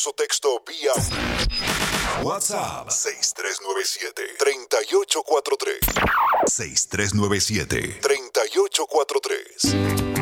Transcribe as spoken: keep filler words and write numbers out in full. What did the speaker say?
voz o texto vía WhatsApp seis tres nueve siete, tres ocho cuatro tres. seis tres nueve siete, tres ocho cuatro tres.